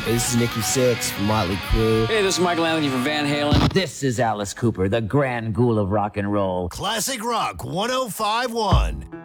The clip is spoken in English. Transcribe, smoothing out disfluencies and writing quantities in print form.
Hey, this is Nikki Sixx from Motley Crue. Hey, this is Michael Anthony from Van Halen. This is Alice Cooper, the grand ghoul of rock and roll. Classic Rock 105.1.